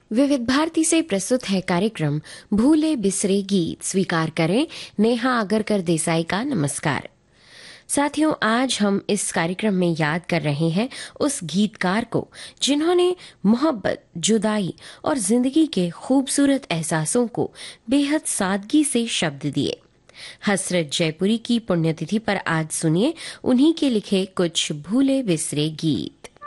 विविध भारती से प्रस्तुत है कार्यक्रम भूले बिसरे गीत। स्वीकार करें नेहा आगरकर देसाई का नमस्कार। साथियों, आज हम इस कार्यक्रम में याद कर रहे हैं उस गीतकार को जिन्होंने मोहब्बत, जुदाई और जिंदगी के खूबसूरत एहसासों को बेहद सादगी से शब्द दिए। हसरत जयपुरी की पुण्यतिथि पर आज सुनिए उन्हीं के लिखे कुछ भूले बिसरे गीत।